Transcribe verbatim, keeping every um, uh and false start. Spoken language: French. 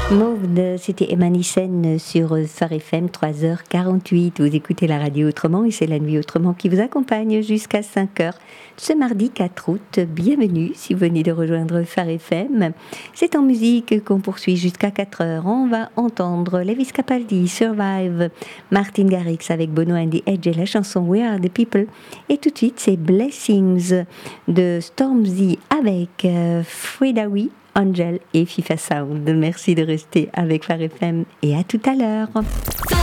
Mauve, c'était Emma Nissen sur Phare F M, trois heures quarante-huit. Vous écoutez la radio autrement et c'est la nuit autrement qui vous accompagne jusqu'à cinq heures. Ce mardi quatre août, bienvenue si vous venez de rejoindre Phare F M. C'est en musique qu'on poursuit jusqu'à quatre heures. On va entendre Lewis Capaldi, Survive, Martin Garrix avec Bono and the Edge et la chanson We Are the People. Et tout de suite, c'est Blessings de Stormzy avec euh, Frida Wee, Angel et FIFA Sound. Merci de rester avec Phare F M et à tout à l'heure.